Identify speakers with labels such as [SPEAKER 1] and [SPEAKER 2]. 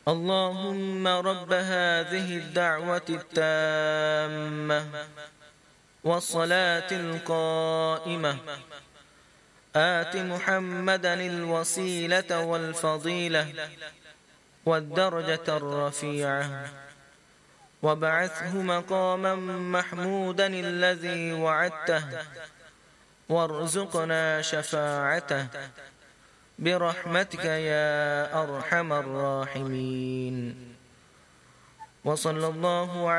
[SPEAKER 1] اللهم رب هذه الدعوة التامة والصلاة القائمة آت محمدا الوسيلة والفضيلة والدرجة الرفيعة وابعثه مقاما محمودا الذي وعدته وارزقنا شفاعته برحمتك يا أرحم الراحمين. وصلى الله على